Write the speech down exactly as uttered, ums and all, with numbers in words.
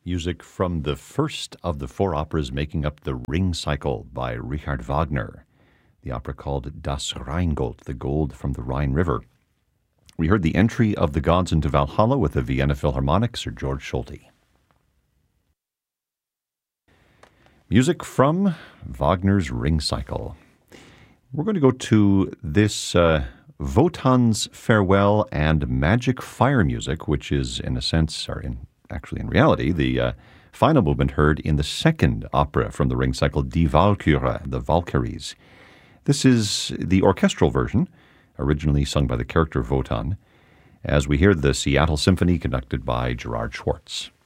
Music from the first of the four operas making up the Ring Cycle by Richard Wagner, the opera called Das Rheingold, the Gold from the Rhine River. We heard the entry of the gods into Valhalla with the Vienna Philharmonic, Sir George Solti. Music from Wagner's Ring Cycle. We're going to go to this uh, Wotan's Farewell and Magic Fire music, which is in a sense, or in actually in reality, the uh, final movement heard in the second opera from the Ring Cycle, Die Walküre, the Valkyries. This is the orchestral version, originally sung by the character Wotan, as we hear the Seattle Symphony conducted by Gerard Schwartz.